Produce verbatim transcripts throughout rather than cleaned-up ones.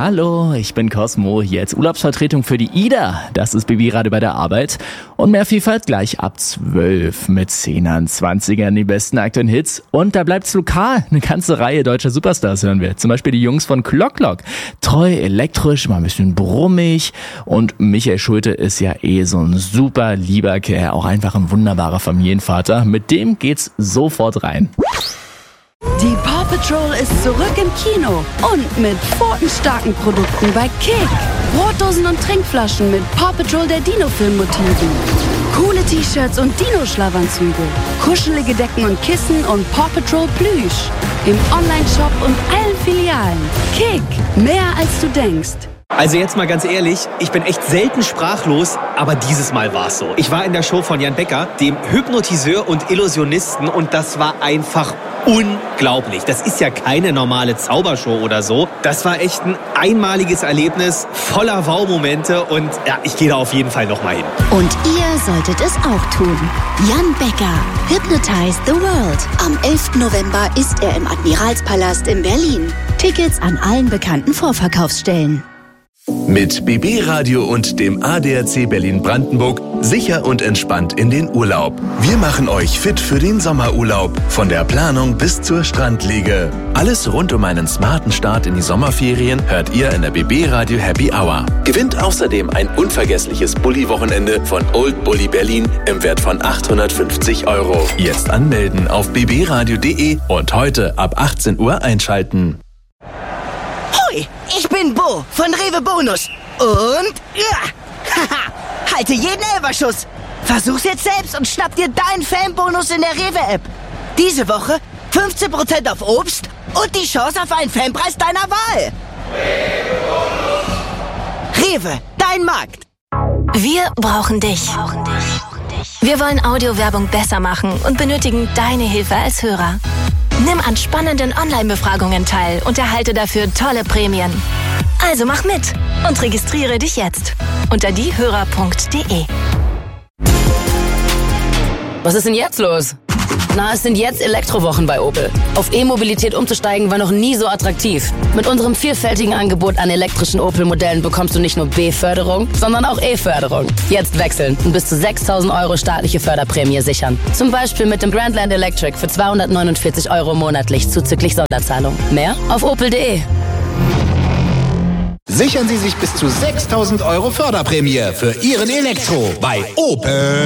Hallo, ich bin Cosmo, hier als Urlaubsvertretung für die Ida. Das ist B B Radio bei der Arbeit. Und mehr Vielfalt gleich ab zwölf mit Zehnern, Zwanzigern, die besten aktuellen Hits. Und da bleibt's lokal. Eine ganze Reihe deutscher Superstars hören wir. Zum Beispiel die Jungs von Clock Clock. Treu, elektrisch, mal ein bisschen brummig. Und Michael Schulte ist ja eh so ein super lieber Kerl, auch einfach ein wunderbarer Familienvater. Mit dem geht's sofort rein. Die Paw Patrol ist zurück im Kino und mit pfotenstarken Produkten bei Kick. Brotdosen und Trinkflaschen mit Paw Patrol der Dino-Film-Motiven. Coole T-Shirts und Dino-Schlafanzüge. Kuschelige Decken und Kissen und Paw Patrol Plüsch. Im Online-Shop und allen Filialen. Kick, mehr als du denkst. Also jetzt mal ganz ehrlich, ich bin echt selten sprachlos, aber dieses Mal war es so. Ich war in der Show von Jan Becker, dem Hypnotiseur und Illusionisten, und das war einfach unglaublich. Das ist ja keine normale Zaubershow oder so. Das war echt ein einmaliges Erlebnis, voller Wow-Momente, und ja, ich gehe da auf jeden Fall nochmal hin. Und ihr solltet es auch tun. Jan Becker, Hypnotize the World. Am elften November ist er im Admiralspalast in Berlin. Tickets an allen bekannten Vorverkaufsstellen. Mit B B Radio und dem A D A C Berlin-Brandenburg sicher und entspannt in den Urlaub. Wir machen euch fit für den Sommerurlaub. Von der Planung bis zur Strandliege. Alles rund um einen smarten Start in die Sommerferien hört ihr in der B B Radio Happy Hour. Gewinnt außerdem ein unvergessliches Bulli-Wochenende von Old Bulli Berlin im Wert von achthundertfünfzig Euro. Jetzt anmelden auf b b radio punkt d e und heute ab achtzehn Uhr einschalten. Ich bin Bo von Rewe Bonus. Und ja, haha, halte jeden Elferschuss. Versuch's jetzt selbst und schnapp dir deinen Fanbonus in der Rewe-App. Diese Woche fünfzehn Prozent auf Obst und die Chance auf einen Fanpreis deiner Wahl. Rewe, dein Markt. Wir brauchen dich. Wir wollen Audiowerbung besser machen und benötigen deine Hilfe als Hörer. Nimm an spannenden Online-Befragungen teil und erhalte dafür tolle Prämien. Also mach mit und registriere dich jetzt unter diehörer punkt de. Was ist denn jetzt los? Na, es sind jetzt Elektrowochen bei Opel. Auf E-Mobilität umzusteigen war noch nie so attraktiv. Mit unserem vielfältigen Angebot an elektrischen Opel-Modellen bekommst du nicht nur B-Förderung, sondern auch E-Förderung. Jetzt wechseln und bis zu sechstausend Euro staatliche Förderprämie sichern. Zum Beispiel mit dem Grandland Electric für zweihundertneunundvierzig Euro monatlich zuzüglich Sonderzahlung. Mehr auf opel punkt de. Sichern Sie sich bis zu sechstausend Euro Förderprämie für Ihren Elektro bei Opel.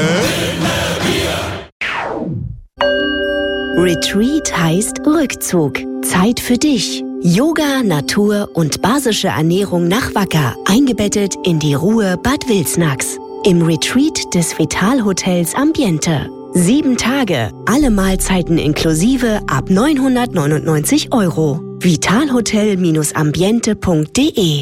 Retreat heißt Rückzug. Zeit für dich. Yoga, Natur und basische Ernährung nach Wacker. Eingebettet in die Ruhe Bad Wilsnax. Im Retreat des Vital-Hotels Ambiente. Sieben Tage, alle Mahlzeiten inklusive ab neunhundertneunundneunzig Euro. vitalhotel ambiente punkt de.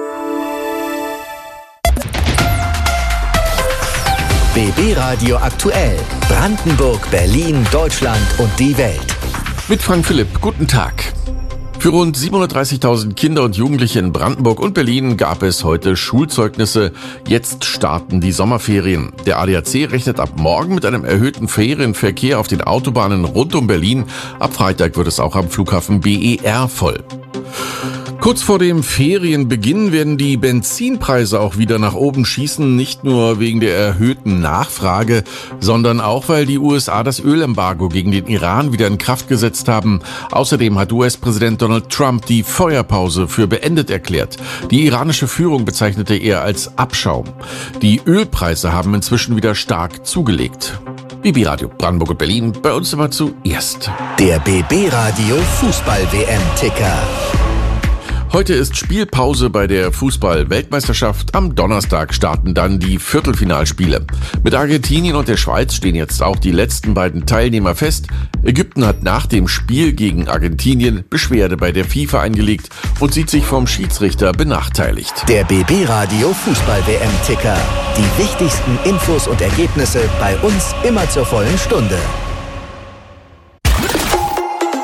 B B Radio aktuell. Brandenburg, Berlin, Deutschland und die Welt. Mit Frank Philipp, guten Tag. Für rund siebenhundertdreißigtausend Kinder und Jugendliche in Brandenburg und Berlin gab es heute Schulzeugnisse. Jetzt starten die Sommerferien. Der A D A C rechnet ab morgen mit einem erhöhten Ferienverkehr auf den Autobahnen rund um Berlin. Ab Freitag wird es auch am Flughafen B E R voll. Kurz vor dem Ferienbeginn werden die Benzinpreise auch wieder nach oben schießen, nicht nur wegen der erhöhten Nachfrage, sondern auch, weil die U S A das Ölembargo gegen den Iran wieder in Kraft gesetzt haben. Außerdem hat U S-Präsident Donald Trump die Feuerpause für beendet erklärt. Die iranische Führung bezeichnete er als Abschaum. Die Ölpreise haben inzwischen wieder stark zugelegt. B B Radio Brandenburg und Berlin, bei uns immer zuerst. Der B B Radio Fußball-W M-Ticker. Heute ist Spielpause bei der Fußball-Weltmeisterschaft. Am Donnerstag starten dann die Viertelfinalspiele. Mit Argentinien und der Schweiz stehen jetzt auch die letzten beiden Teilnehmer fest. Ägypten hat nach dem Spiel gegen Argentinien Beschwerde bei der FIFA eingelegt und sieht sich vom Schiedsrichter benachteiligt. Der B B Radio Fußball-W M-Ticker. Die wichtigsten Infos und Ergebnisse bei uns immer zur vollen Stunde.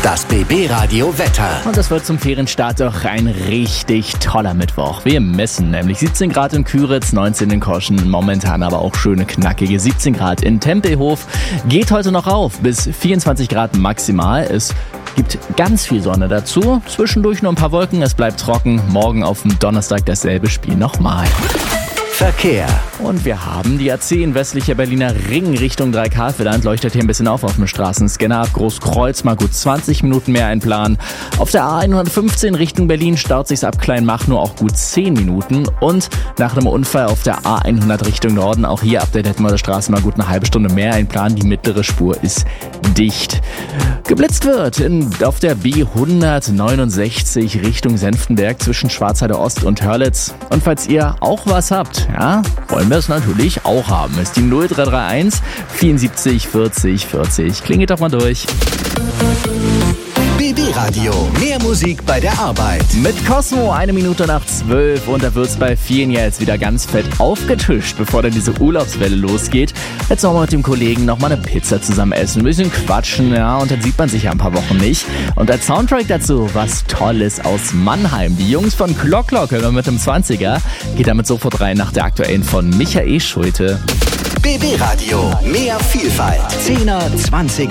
Das B B-Radio Wetter. Und das wird zum Ferienstart doch ein richtig toller Mittwoch. Wir messen nämlich siebzehn Grad in Küritz, neunzehn in Koschen, momentan aber auch schöne knackige siebzehn Grad in Tempelhof. Geht heute noch auf bis vierundzwanzig Grad maximal. Es gibt ganz viel Sonne dazu, zwischendurch nur ein paar Wolken, es bleibt trocken. Morgen auf dem Donnerstag dasselbe Spiel nochmal. Verkehr. Und wir haben die A zehn westlicher Berliner Ring Richtung Dreikarfeland. Leuchtet hier ein bisschen auf auf dem Straßenscanner. Ab Großkreuz mal gut zwanzig Minuten mehr einplanen. Auf der A hundertfünfzehn Richtung Berlin staut sich's ab Kleinmach nur auch gut zehn Minuten. Und nach einem Unfall auf der A hundert Richtung Norden, auch hier ab der Detmolder Straße mal gut eine halbe Stunde mehr einplanen. Die mittlere Spur ist dicht. Geblitzt wird in, auf der B hundertneunundsechzig Richtung Senftenberg zwischen Schwarzheide Ost und Hörlitz. Und falls ihr auch was habt, ja, wollen wir es natürlich auch haben. Ist die null drei drei eins vierundsiebzig vierzig vierzig. Klingelt doch mal durch. B B-Radio. Mehr Musik bei der Arbeit. Mit Cosmo eine Minute nach zwölf und da wird's bei vielen ja jetzt wieder ganz fett aufgetischt, bevor dann diese Urlaubswelle losgeht. Jetzt noch mal mit dem Kollegen noch mal eine Pizza zusammen essen, ein bisschen quatschen, ja, und dann sieht man sich ja ein paar Wochen nicht. Und als Soundtrack dazu was Tolles aus Mannheim. Die Jungs von Klock Klock hören wir mit dem zwanziger. Geht damit sofort rein nach der aktuellen von Michael Schulte. B B-Radio. Mehr Vielfalt. zehner, zwanziger